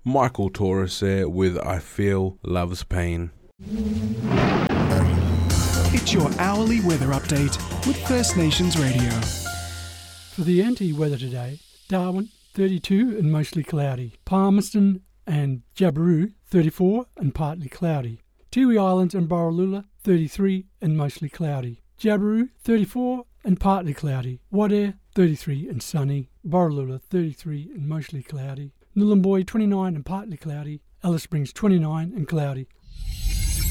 Michael Torres there with I Feel Love's Pain. It's your hourly weather update with First Nations Radio. For the anti-weather today, Darwin 32 and mostly cloudy. Palmerston and Jabiru 34 and partly cloudy. Tiwi Islands and Borroloola 33 and mostly cloudy. Jabiru 34 and partly cloudy. Wadeye 33 and sunny. Borroloola 33 and mostly cloudy. Nhulunbuy 29 and partly cloudy. Alice Springs 29 and cloudy.